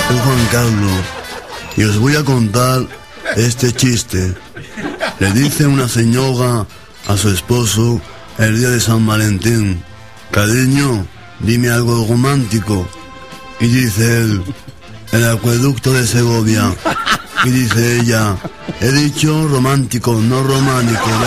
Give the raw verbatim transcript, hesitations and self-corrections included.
soy Juan Carlos y os voy a contar este chiste. Le dice una señora a su esposo el día de San Valentín: cariño, dime algo romántico. Y dice él: el acueducto de Segovia. Y dice ella: he dicho romántico, no románico.